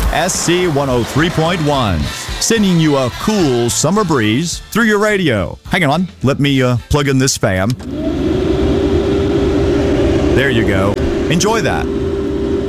SC 103.1, sending you a cool summer breeze through your radio. Hang on, let me plug in this fan. There you go. Enjoy that.